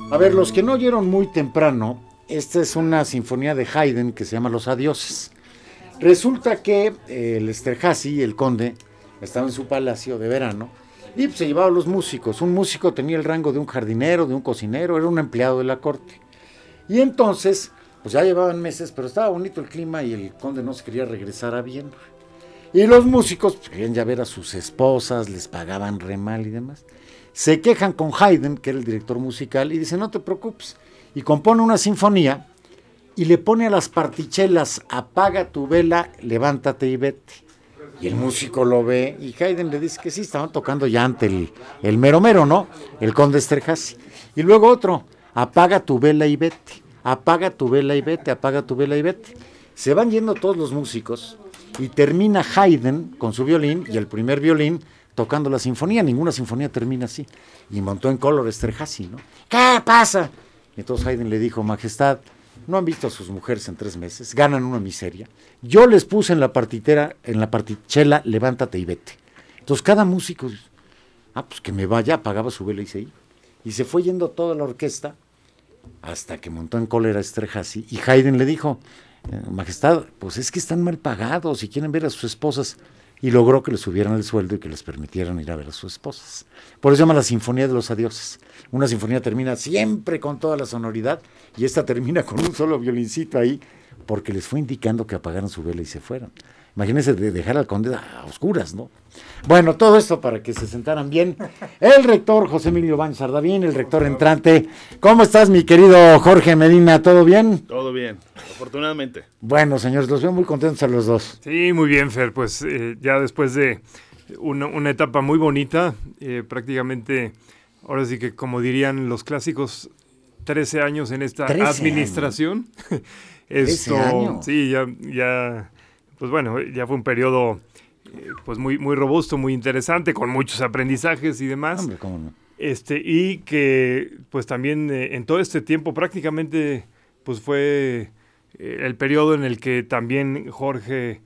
A ver, los que no oyeron muy temprano, esta es una sinfonía de Haydn que se llama Los Adioses. Resulta que el Esterházy, el conde, estaba en su palacio de verano y pues, se llevaba a los músicos. Un músico tenía el rango de un jardinero, de un cocinero, era un empleado de la corte. Y entonces, pues ya llevaban meses, pero estaba bonito el clima y el conde no se quería regresar a Viena. Y los músicos pues, querían ya ver a sus esposas, les pagaban re mal y demás. Se quejan con Haydn, que era el director musical, y dice, no te preocupes. Y compone una sinfonía y le pone a las partichelas, apaga tu vela, levántate y vete. Y el músico lo ve y Haydn le dice que sí, estaban tocando ya ante el mero mero, ¿no? El conde Esterházy. Y luego otro, apaga tu vela y vete, apaga tu vela y vete, apaga tu vela y vete. Se van yendo todos los músicos y termina Haydn con su violín y el primer violín tocando la sinfonía. Ninguna sinfonía termina así. Y montó en color Esterházy, ¿no? ¿Qué pasa? Y entonces Haydn le dijo, Majestad, no han visto a sus mujeres en 3 meses, ganan una miseria. Yo les puse en la partichela, levántate y vete. Entonces cada músico, pues que me vaya, apagaba su vela y se iba. Y se fue yendo toda la orquesta hasta que montó en cólera Esterházy. Y Haydn le dijo, Majestad, pues es que están mal pagados y quieren ver a sus esposas. Y logró que les subieran el sueldo y que les permitieran ir a ver a sus esposas. Por eso se llama la Sinfonía de los Adioses. Una sinfonía termina siempre con toda la sonoridad y esta termina con un solo violincito ahí porque les fue indicando que apagaran su vela y se fueran. Imagínense de dejar al conde a oscuras, ¿no? Bueno, todo esto para que se sentaran bien. El rector José Emilio Baños Ardavín, el rector entrante. ¿Cómo estás, mi querido Jorge Medina? ¿Todo bien? Todo bien, afortunadamente. Bueno, señores, los veo muy contentos a los dos. Sí, muy bien, Fer. Pues ya después de una etapa muy bonita, prácticamente, ahora sí que como dirían los clásicos, 13 años en esta administración. Años. 13 años. Sí, ya, pues bueno, ya fue un periodo pues muy robusto, muy interesante, con muchos aprendizajes y demás. Hombre, cómo no. Y que pues también en todo este tiempo prácticamente pues fue el periodo en el que también Jorge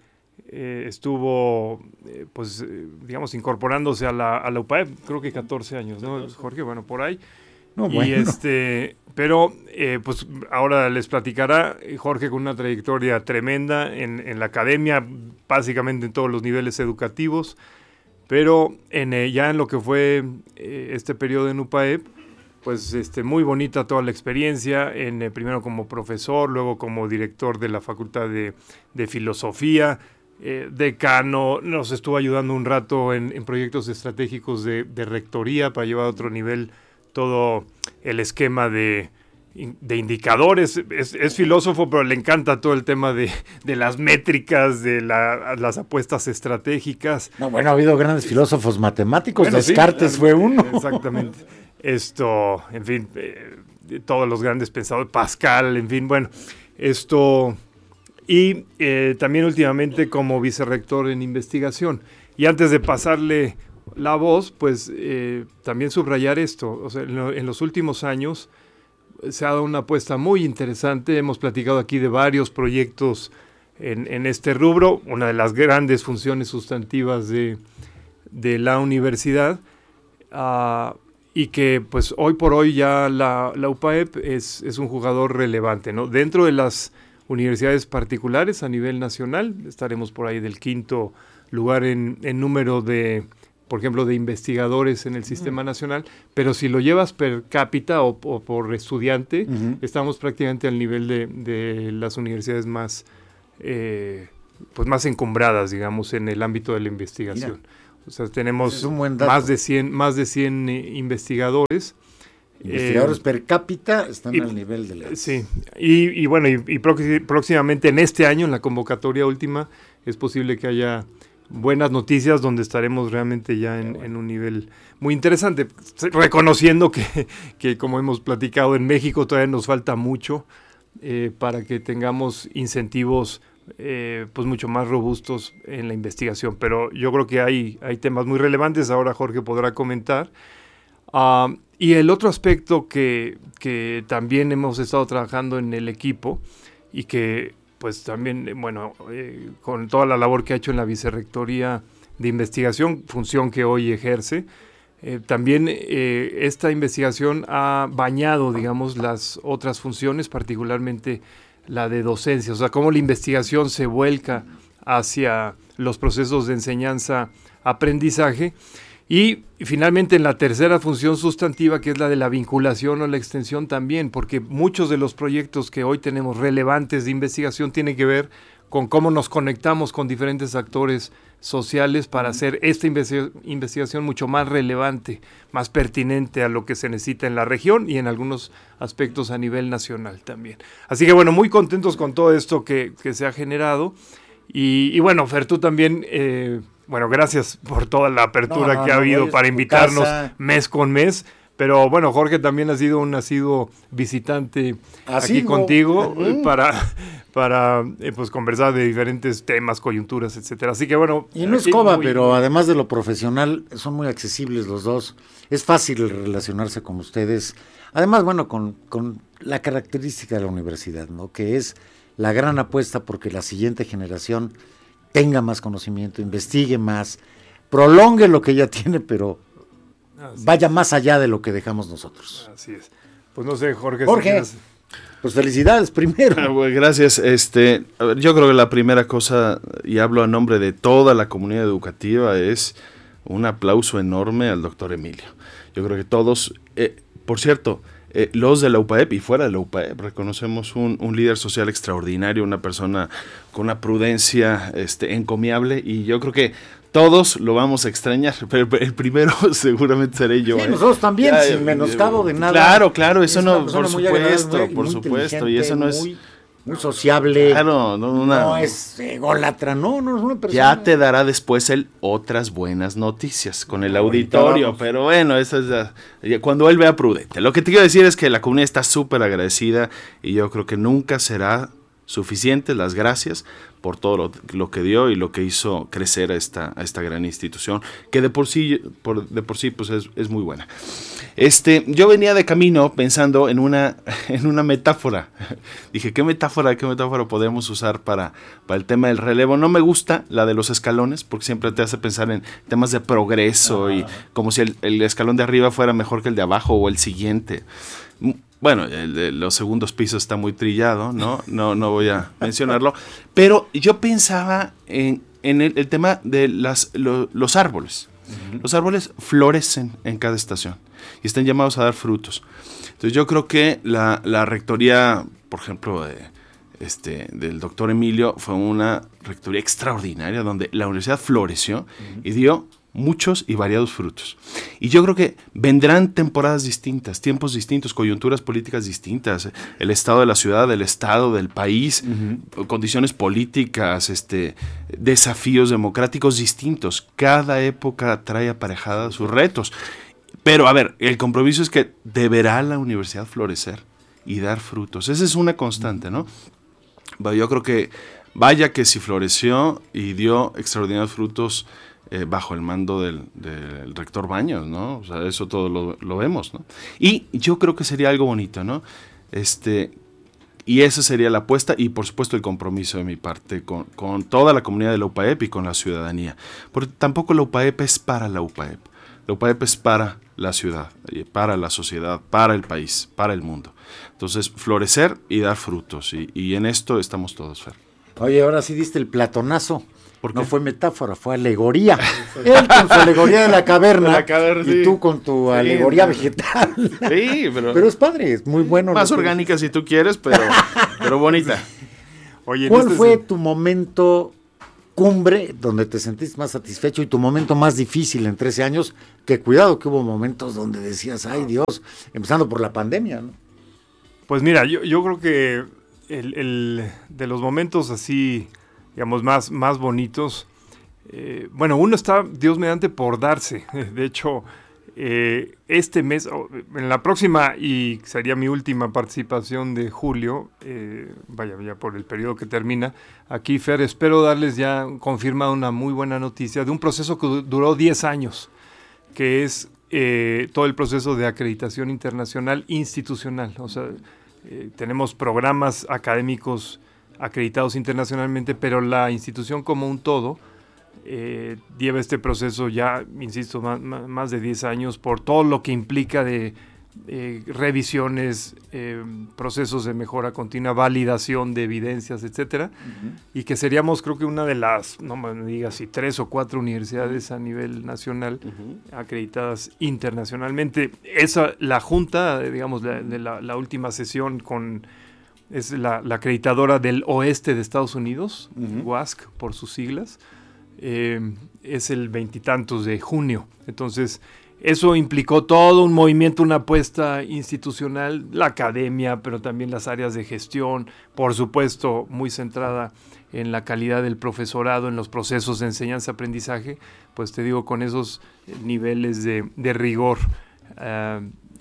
estuvo pues digamos incorporándose a la UPAEP, creo que 14 años, ¿no, Jorge? Bueno, por ahí. No, bueno. Pero pues ahora les platicará Jorge con una trayectoria tremenda en la academia, básicamente en todos los niveles educativos, pero ya en lo que fue este periodo en UPAEP, pues muy bonita toda la experiencia, primero como profesor, luego como director de la Facultad de Filosofía, decano, nos estuvo ayudando un rato en proyectos estratégicos de rectoría para llevar a otro nivel todo el esquema de indicadores. Es filósofo, pero le encanta todo el tema de las métricas, de las apuestas estratégicas. No, bueno, ha habido grandes filósofos matemáticos, bueno, Descartes sí, fue uno. Exactamente. En fin, todos los grandes pensadores, Pascal, en fin, bueno, y también últimamente como vicerrector en investigación. Y antes de pasarle la voz, pues también subrayar esto, o sea, en los últimos años se ha dado una apuesta muy interesante, hemos platicado aquí de varios proyectos en este rubro, una de las grandes funciones sustantivas de la universidad, y que pues hoy por hoy ya la UPAEP es un jugador relevante, ¿no? Dentro de las universidades particulares a nivel nacional, estaremos por ahí del 5º lugar en número de, por ejemplo, de investigadores en el sistema nacional, pero si lo llevas per cápita o por estudiante, estamos prácticamente al nivel de las universidades más, pues más encumbradas, digamos, en el ámbito de la investigación. Mira, o sea, tenemos más de 100 investigadores. Investigadores per cápita están al nivel de la... Sí, y bueno, y próximamente en este año, en la convocatoria última, es posible que haya buenas noticias donde estaremos realmente ya en un nivel muy interesante, reconociendo que como hemos platicado en México todavía nos falta mucho para que tengamos incentivos pues mucho más robustos en la investigación, pero yo creo que hay temas muy relevantes, ahora Jorge podrá comentar. Y el otro aspecto que también hemos estado trabajando en el equipo y que pues también, bueno, con toda la labor que ha hecho en la Vicerrectoría de Investigación, función que hoy ejerce, También esta investigación ha bañado, digamos, las otras funciones, particularmente la de docencia, o sea, cómo la investigación se vuelca hacia los procesos de enseñanza-aprendizaje. Y finalmente en la tercera función sustantiva, que es la de la vinculación o la extensión también, porque muchos de los proyectos que hoy tenemos relevantes de investigación tienen que ver con cómo nos conectamos con diferentes actores sociales para hacer esta investigación mucho más relevante, más pertinente a lo que se necesita en la región y en algunos aspectos a nivel nacional también. Así que bueno, muy contentos con todo esto que se ha generado. Y bueno, Fer, tú también, bueno, gracias por toda la apertura que ha habido para invitarnos mes con mes. Pero bueno, Jorge también ha sido un asiduo visitante aquí contigo para pues conversar de diferentes temas, coyunturas, etcétera. Así que bueno. Y no es coba, pero además de lo profesional, son muy accesibles los dos. Es fácil relacionarse con ustedes. Además, bueno, con la característica de la universidad, ¿no? Que es la gran apuesta porque la siguiente generación tenga más conocimiento, investigue más, prolongue lo que ya tiene, pero vaya más allá de lo que dejamos nosotros. Así es. Pues no sé, Jorge. Pues felicidades primero. Bueno, gracias. A ver, yo creo que la primera cosa, y hablo a nombre de toda la comunidad educativa, es un aplauso enorme al doctor Emilio. Yo creo que todos, por cierto, los de la UPAEP y fuera de la UPAEP reconocemos un líder social extraordinario, una persona con una prudencia encomiable, y yo creo que todos lo vamos a extrañar, pero el primero seguramente seré yo. Sí, nosotros también, sin menoscabo de nada. Claro, eso no, por supuesto, y eso no es muy sociable. Claro, no es ególatra, no es una persona. Ya te dará después él otras buenas noticias con el auditorio, pero bueno, eso es cuando él vea prudente. Lo que te quiero decir es que la comunidad está súper agradecida y yo creo que nunca será suficiente las gracias por todo lo que dio y lo que hizo crecer a esta gran institución, que de por sí pues es muy buena. Yo venía de camino pensando en una metáfora. Dije, ¿qué metáfora podemos usar para el tema del relevo? No me gusta la de los escalones, porque siempre te hace pensar en temas de progreso y como si el escalón de arriba fuera mejor que el de abajo o el siguiente. Bueno, el de los segundos pisos está muy trillado, no voy a mencionarlo, pero yo pensaba en el tema de los árboles. Uh-huh. Los árboles florecen en cada estación y están llamados a dar frutos. Entonces yo creo que la rectoría, por ejemplo, del doctor Emilio fue una rectoría extraordinaria donde la universidad floreció uh-huh. y dio muchos y variados frutos. Y yo creo que vendrán temporadas distintas, tiempos distintos, coyunturas políticas distintas, el estado de la ciudad, el estado del país, uh-huh. condiciones políticas, desafíos democráticos distintos. Cada época trae aparejadas sus retos. Pero, a ver, el compromiso es que deberá la universidad florecer y dar frutos. Esa es una constante, ¿no? Yo creo que, vaya que si floreció y dio extraordinarios frutos bajo el mando del rector Baños, ¿no? O sea, eso todo lo vemos, ¿no? Y yo creo que sería algo bonito, ¿no? Y esa sería la apuesta y, por supuesto, el compromiso de mi parte con toda la comunidad de la UPAEP y con la ciudadanía. Porque tampoco la UPAEP es para la UPAEP. La UPAEP es para la ciudad, para la sociedad, para el país, para el mundo. Entonces, florecer y dar frutos. Y en esto estamos todos, Fer. Oye, ahora sí diste el platonazo. No fue metáfora, fue alegoría. Él con su alegoría de la caverna, y sí. Tú con tu alegoría vegetal. Sí, pero es padre, es muy bueno. Más orgánica si tú quieres, pero bonita. Oye, ¿cuál fue tu momento cumbre donde te sentiste más satisfecho y tu momento más difícil en 13 años? Que cuidado que hubo momentos donde decías, ay Dios, empezando por la pandemia, ¿no? Pues mira, yo creo que el de los momentos así, digamos, más bonitos, bueno, uno está, Dios mediante, por darse. De hecho, este mes, en la próxima, y sería mi última participación de julio, ya por el periodo que termina, aquí, Fer, espero darles ya confirmada una muy buena noticia de un proceso que duró 10 años, que es todo el proceso de acreditación internacional institucional. O sea, tenemos programas académicos acreditados internacionalmente, pero la institución como un todo lleva este proceso ya, insisto, más de 10 años, por todo lo que implica de revisiones, procesos de mejora continua, validación de evidencias, etcétera, y que seríamos, creo que una de las, no me digas si 3 o 4 universidades a nivel nacional acreditadas internacionalmente. La junta, digamos, de la última sesión es la acreditadora del oeste de Estados Unidos, WASC por sus siglas, es el 20 y tantos de junio. Entonces, eso implicó todo un movimiento, una apuesta institucional, la academia, pero también las áreas de gestión, por supuesto, muy centrada en la calidad del profesorado, en los procesos de enseñanza-aprendizaje, pues te digo, con esos niveles de rigor a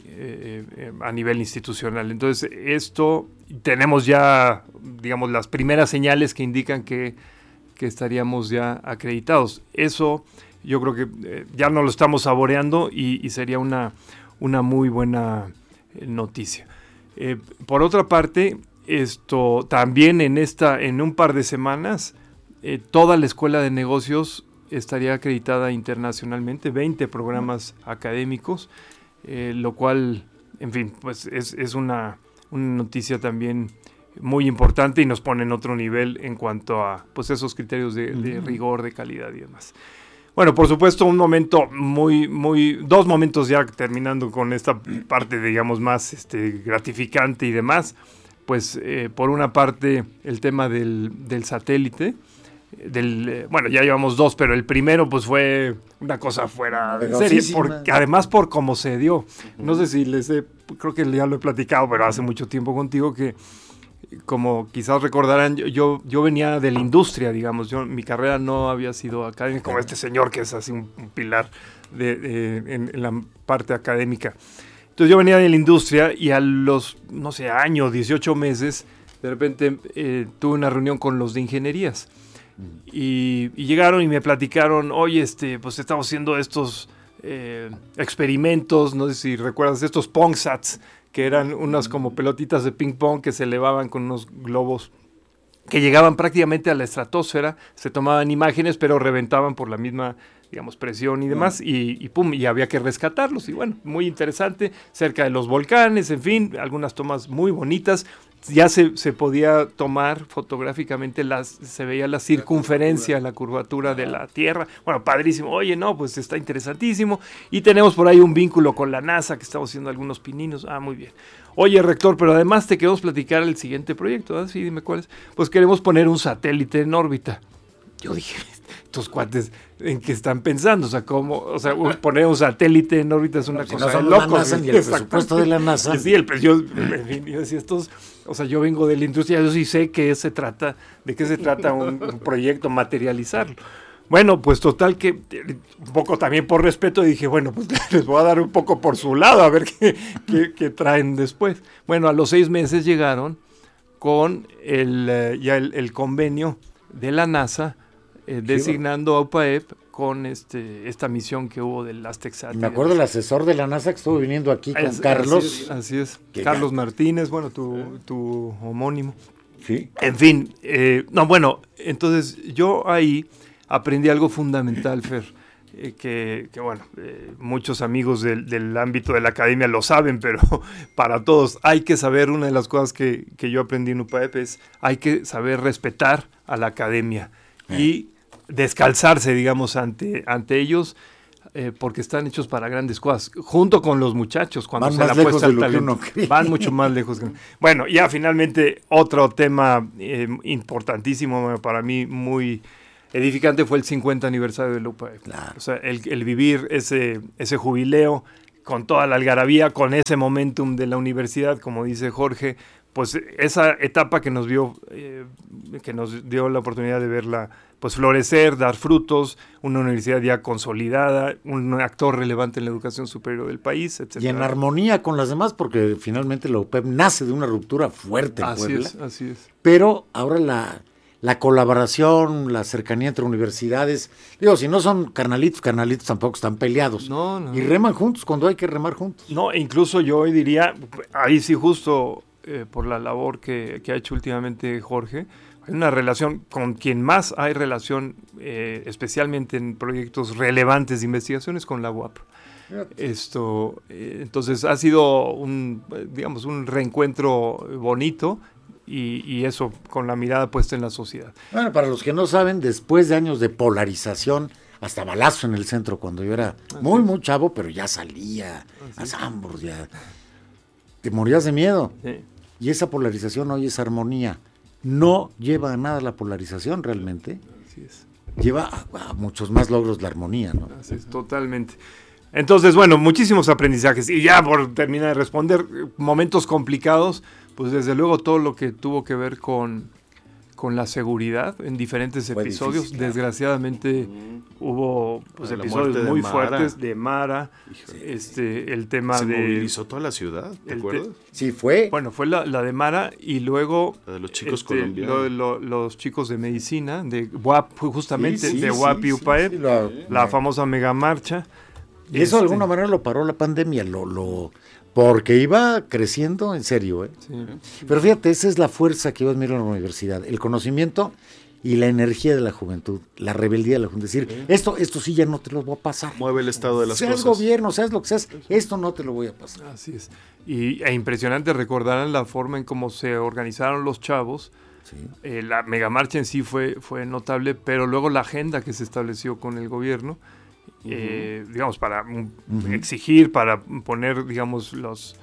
nivel institucional. Entonces, esto, tenemos ya, digamos, las primeras señales que indican que estaríamos ya acreditados. Eso yo creo que ya no lo estamos saboreando y sería una muy buena noticia. Por otra parte, esto también en un par de semanas, toda la Escuela de Negocios estaría acreditada internacionalmente, 20 programas académicos, lo cual, en fin, pues es una noticia también muy importante y nos pone en otro nivel en cuanto a pues esos criterios de rigor, de calidad y demás. Bueno, por supuesto, un momento dos momentos ya terminando con esta parte, digamos, más gratificante y demás. Pues, por una parte, el tema del satélite. Bueno, ya llevamos 2, pero el primero, pues, fue una cosa fuera de serie, además por cómo se dio. No sé si creo que ya lo he platicado, pero hace mucho tiempo contigo que, como quizás recordarán, yo venía de la industria, digamos, mi carrera no había sido académica, como este señor que es así un pilar en la parte académica. Entonces yo venía de la industria y a los, no sé, años, 18 meses, de repente tuve una reunión con los de ingenierías y llegaron y me platicaron, oye, pues estamos haciendo estos experimentos, no sé si recuerdas, estos PongSats, que eran unas como pelotitas de ping pong que se elevaban con unos globos que llegaban prácticamente a la estratosfera, se tomaban imágenes pero reventaban por la misma, digamos, presión y demás, y pum, y había que rescatarlos, y bueno, muy interesante, cerca de los volcanes, en fin, algunas tomas muy bonitas. Ya se podía tomar fotográficamente, se veía la circunferencia, la curvatura de la Tierra. Bueno, padrísimo. Oye, no, pues está interesantísimo. Y tenemos por ahí un vínculo con la NASA, que estamos haciendo algunos pininos. Ah, muy bien. Oye, rector, pero además te queremos platicar el siguiente proyecto. ¿Ah? Sí, dime cuál es. Pues queremos poner un satélite en órbita. Yo dije, estos cuates, ¿en qué están pensando? O sea, poner un satélite en órbita es una cosa de locos. Y el presupuesto de la NASA. Sí, yo decía, yo vengo de la industria, yo sí sé de qué se trata un proyecto, materializarlo. Bueno, pues total que, un poco también por respeto, dije, bueno, pues les voy a dar un poco por su lado, a ver qué traen después. Bueno, a los 6 meses llegaron con el convenio de la NASA, designando a UPAEP con esta misión que hubo del Aztec-SAT. Me acuerdo el asesor de la NASA que estuvo viniendo aquí con Carlos. Así es. Carlos Martínez, bueno, tu homónimo. Sí. En fin, entonces yo ahí aprendí algo fundamental, Fer, que muchos amigos del ámbito de la academia lo saben, pero para todos hay que saber, una de las cosas que yo aprendí en UPAEP es, hay que saber respetar a la academia y descalzarse, digamos, ante ellos, porque están hechos para grandes cosas, junto con los muchachos, cuando van se más la lejos apuesta de al lo que talento, uno cree. van mucho más lejos. Bueno, ya finalmente otro tema importantísimo para mí, muy edificante, fue el 50 aniversario de la UPAEP. Claro. O sea, el vivir ese jubileo con toda la algarabía, con ese momentum de la universidad, como dice Jorge, pues esa etapa que nos dio la oportunidad de verla pues florecer, dar frutos, una universidad ya consolidada, un actor relevante en la educación superior del país, etc. Y en armonía con las demás, porque finalmente la UPAEP nace de una ruptura fuerte en Puebla. Así es. Pero ahora la colaboración, la cercanía entre universidades, digo, si no son carnalitos tampoco están peleados. No. Y reman juntos cuando hay que remar juntos. No, incluso yo hoy diría, ahí sí justo por la labor que ha hecho últimamente Jorge, Hay una relación con quien más hay relación, especialmente en proyectos relevantes de investigaciones, con la UAP. Entonces ha sido un reencuentro bonito y eso con la mirada puesta en la sociedad. Bueno, para los que no saben, después de años de polarización, hasta balazo en el centro cuando yo era muy chavo, pero ya salía a Sambors, ya te morías de miedo. Sí. Y esa polarización hoy es armonía. No lleva a nada la polarización realmente. Así es. Lleva a muchos más logros la armonía, ¿no? Así es, totalmente. Entonces, bueno, muchísimos aprendizajes. Y ya por terminar de responder, momentos complicados, pues desde luego todo lo que tuvo que ver con la seguridad en diferentes episodios. Difícil, claro. Desgraciadamente hubo episodios muy fuertes de Mara, el tema se movilizó toda la ciudad, ¿te acuerdas? Sí, fue. Bueno, fue la de Mara y luego la de los chicos colombianos. Los chicos de medicina, de UAP, justamente, de UAP y UPAEP, la famosa megamarcha. Y eso de alguna manera lo paró la pandemia, porque iba creciendo en serio. Sí. Pero fíjate, esa es la fuerza que yo admiro en la universidad, el conocimiento y la energía de la juventud, la rebeldía de la juventud. Decir, esto sí ya no te lo voy a pasar. Mueve el estado de las cosas. Seas gobierno, seas lo que seas, esto no te lo voy a pasar. Así es. E impresionante recordarán la forma en cómo se organizaron los chavos. Sí. La megamarcha en sí fue notable, pero luego la agenda que se estableció con el gobierno, digamos, para exigir, para poner, digamos,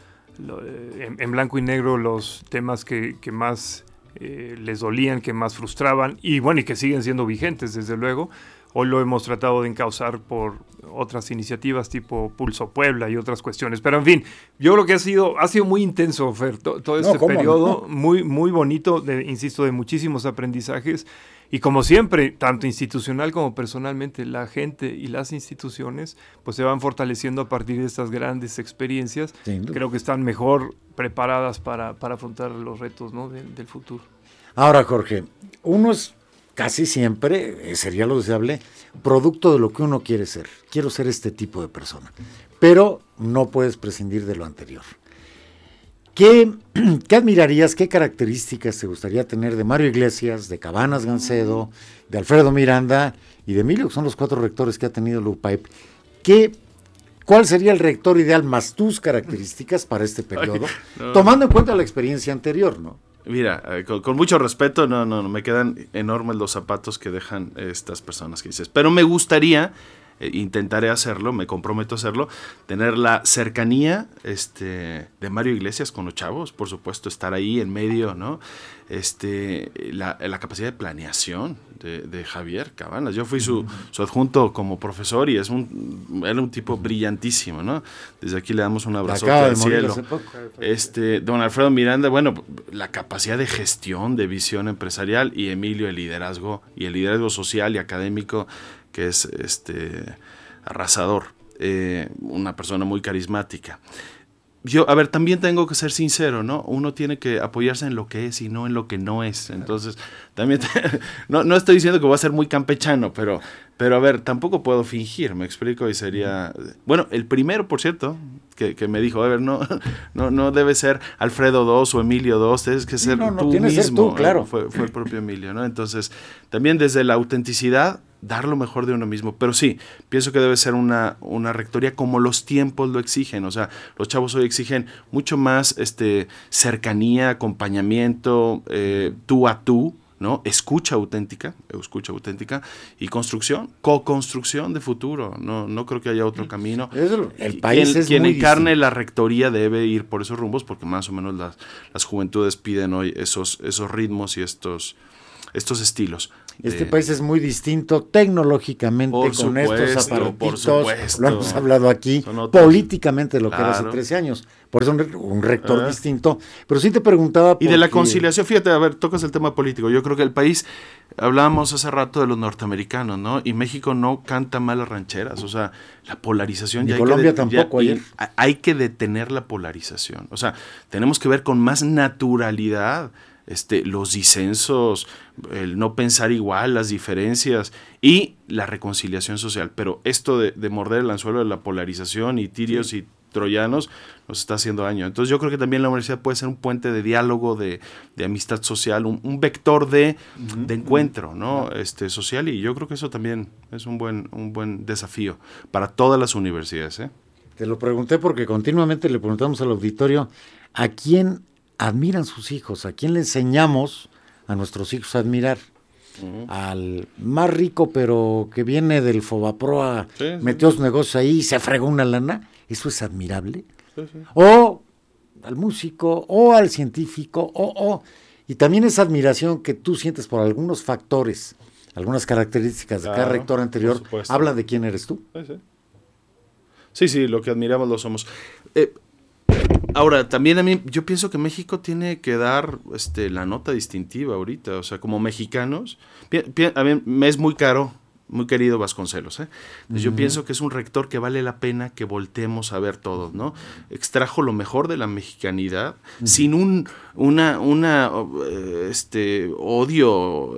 en blanco y negro los temas que más les dolían, que más frustraban, y bueno, y que siguen siendo vigentes, desde luego. Hoy lo hemos tratado de encauzar por otras iniciativas tipo Pulso Puebla y otras cuestiones. Pero en fin, yo creo que ha sido muy intenso, Fer, todo este periodo, muy, muy bonito, insisto, de muchísimos aprendizajes. Y como siempre, tanto institucional como personalmente, la gente y las instituciones pues se van fortaleciendo a partir de estas grandes experiencias. Sí, creo que están mejor preparadas para afrontar los retos, ¿no? del futuro. Ahora, Jorge, uno es casi siempre, sería lo deseable, producto de lo que uno quiere ser. Quiero ser este tipo de persona, pero no puedes prescindir de lo anterior. ¿Qué admirarías, qué características te gustaría tener de Mario Iglesias, de Cabanas Gancedo, de Alfredo Miranda y de Emilio, que son los 4 rectores que ha tenido la UPAEP? ¿Cuál sería el rector ideal más tus características para este periodo? Tomando en cuenta la experiencia anterior, ¿no? Mira, con mucho respeto, no, me quedan enormes los zapatos que dejan estas personas que dices. Pero me gustaría, intentaré hacerlo, me comprometo a hacerlo, tener la cercanía de Mario Iglesias con los chavos, por supuesto, estar ahí en medio, ¿no? La capacidad de planeación de Javier Cabanas. Yo fui su adjunto como profesor y era un tipo brillantísimo, ¿no? Desde aquí le damos un abrazo al cielo. Don Alfredo Miranda, bueno, la capacidad de gestión, de visión empresarial, y Emilio, el liderazgo social y académico, que es arrasador, una persona muy carismática. Yo, también tengo que ser sincero, ¿no? Uno tiene que apoyarse en lo que es y no en lo que no es. Entonces, también no estoy diciendo que voy a ser muy campechano, pero tampoco puedo fingir, me explico, y sería... Bueno, el primero, por cierto, que me dijo, no debe ser Alfredo II o Emilio II, tienes que ser tú mismo. Ser tú, claro. Fue el propio Emilio, ¿no? Entonces, también desde la autenticidad, dar lo mejor de uno mismo. Pero sí, pienso que debe ser una rectoría como los tiempos lo exigen. O sea, los chavos hoy exigen mucho más cercanía, acompañamiento, tú a tú, ¿no? Escucha auténtica y co-construcción de futuro. No creo que haya otro camino. El país quien encarne la rectoría debe ir por esos rumbos, porque más o menos las juventudes piden hoy esos ritmos y estos estilos. Este país es muy distinto tecnológicamente, con estos aparatitos, lo hemos hablado aquí, políticamente de lo que era hace 13 años. Por eso un rector distinto. Pero sí te preguntaba... Y de la conciliación, fíjate, tocas el tema político. Yo creo que el país, hablábamos hace rato de los norteamericanos, ¿no? Y México no canta mal las rancheras, o sea, la polarización... Y Colombia tampoco ayer. Hay que detener la polarización, o sea, tenemos que ver con más naturalidad los disensos, el no pensar igual, las diferencias y la reconciliación social. Pero esto de morder el anzuelo de la polarización y tirios y troyanos, nos está haciendo daño. Entonces yo creo que también la universidad puede ser un puente de diálogo, de amistad social, un vector de encuentro, ¿no? Social, y yo creo que eso también es un buen desafío para todas las universidades, ¿eh? Te lo pregunté porque continuamente le preguntamos al auditorio a quién admiran sus hijos, a quién le enseñamos a nuestros hijos a admirar. Al más rico, pero que viene del Fobaproa, metió su negocio ahí y se fregó una lana, eso es admirable. Sí. O al músico, o al científico, y también esa admiración que tú sientes por algunos factores, algunas características de cada rector anterior, habla de quién eres tú. Sí, lo que admiramos lo somos. Ahora, también a mí, yo pienso que México tiene que dar la nota distintiva ahorita, o sea, como mexicanos, a mí me es muy caro, muy querido Vasconcelos, ¿eh? Entonces, yo pienso que es un rector que vale la pena que voltemos a ver todos, ¿no? Extrajo lo mejor de la mexicanidad, sin odio,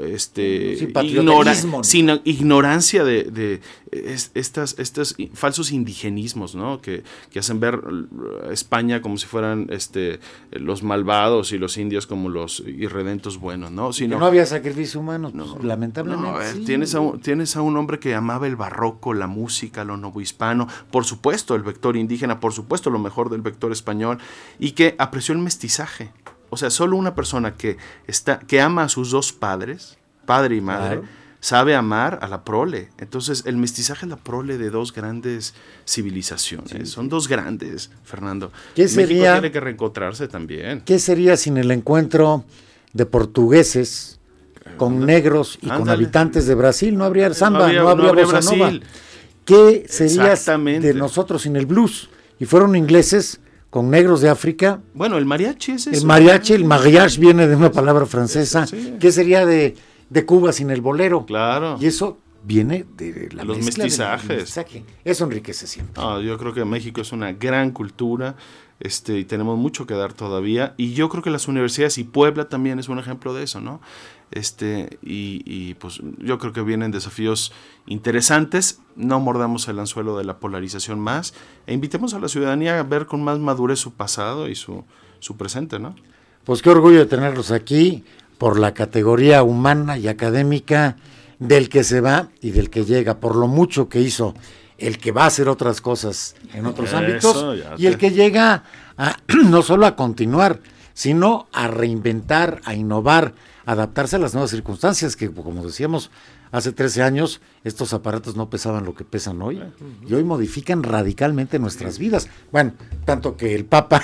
sin ignorancia de estas falsos indigenismos, ¿no? Que hacen ver España como si fueran los malvados y los indios como los irredentos buenos, ¿no? Que no había sacrificio humano, lamentablemente. No, a ver, tienes a un hombre que amaba el barroco, la música, lo novohispano, por supuesto el vector indígena, por supuesto lo mejor del vector español, y que apreció el mestizaje. O sea, solo una persona que ama a sus dos padres, padre y madre, sabe amar a la prole. Entonces, el mestizaje es la prole de dos grandes civilizaciones. Son dos grandes, Fernando. México tiene que reencontrarse también. ¿Qué sería sin el encuentro de portugueses con negros y con habitantes de Brasil? No habría samba, no habría bossa nova. ¿Qué sería de nosotros sin el blues? Y fueron ingleses con negros de África. Bueno, el mariachi es eso. El mariachi viene de una palabra francesa. Sí. ¿Qué sería de Cuba sin el bolero? Claro. Y eso viene de los mestizajes. Eso enriquece siempre. Yo creo que México es una gran cultura, y tenemos mucho que dar todavía, y yo creo que las universidades, y Puebla también es un ejemplo de eso, ¿no? Y pues yo creo que vienen desafíos interesantes. No mordamos el anzuelo de la polarización más, e invitemos a la ciudadanía a ver con más madurez su pasado y su presente, ¿no? Pues qué orgullo de tenerlos aquí, por la categoría humana y académica del que se va y del que llega, por lo mucho que hizo el que va a hacer otras cosas en otros ámbitos, y el que llega no solo a continuar, sino a reinventar, a innovar, a adaptarse a las nuevas circunstancias, que como decíamos, hace 13 años estos aparatos no pesaban lo que pesan hoy, y hoy modifican radicalmente nuestras vidas. Bueno, tanto que el Papa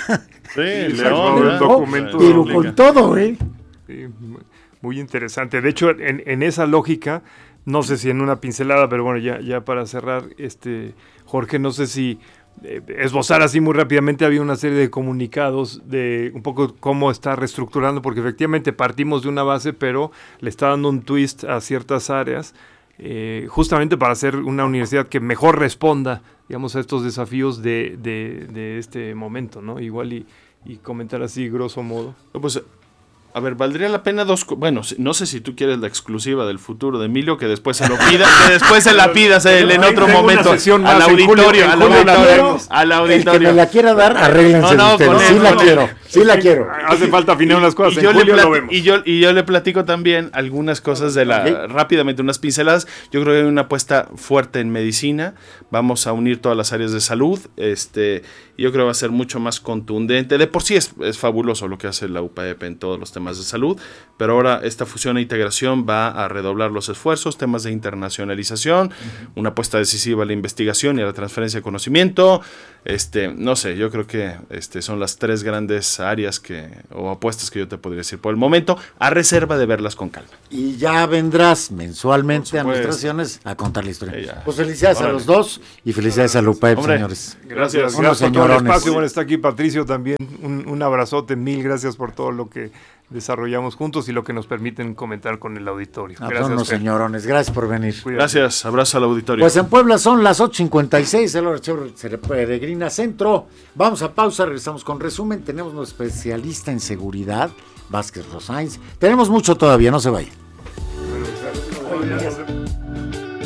pero con todo, Sí, muy interesante. De hecho, en esa lógica, no sé si en una pincelada, pero bueno, ya para cerrar, Jorge, no sé si esbozar así muy rápidamente, había una serie de comunicados de un poco cómo está reestructurando, porque efectivamente partimos de una base, pero le está dando un twist a ciertas áreas, justamente para hacer una universidad que mejor responda, digamos, a estos desafíos de este momento, ¿no? Igual y comentar así, grosso modo. Pues, a ver, valdría la pena bueno, no sé si tú quieres la exclusiva del futuro de Emilio, que después se lo pida, que después se la pidas en otro momento al auditorio, al auditorio. El que me la quiera dar, arréglense ustedes. Sí la quiero. Hace falta afinar unas cosas, en julio lo vemos. Y yo le platico también algunas cosas rápidamente, unas pinceladas. Yo creo que hay una apuesta fuerte en medicina, vamos a unir todas las áreas de salud, yo creo que va a ser mucho más contundente. De por sí es fabuloso lo que hace la UPAEP en todos los temas de salud, pero ahora esta fusión e integración va a redoblar los esfuerzos, temas de internacionalización, una apuesta decisiva a la investigación y a la transferencia de conocimiento. No sé, yo creo que son las tres grandes áreas o apuestas que yo te podría decir por el momento, a reserva de verlas con calma. Y ya vendrás mensualmente a nuestras sesiones a contar la historia. Pues felicidades a los dos y felicidades a la UPAEP, señores. Gracias por todo el espacio. Bueno, está aquí Patricio también, un abrazote, mil gracias por todo lo que desarrollamos juntos y lo que nos permiten comentar con el auditorio. Gracias, son unos señorones, gracias por venir. Cuídate. Gracias, abrazo al auditorio. Pues en Puebla son las 8:56, el hora Peregrina Centro. Vamos a pausa, regresamos con resumen. Tenemos un especialista en seguridad, Vázquez Rosains. Tenemos mucho todavía, no se vaya. Bueno, gracias.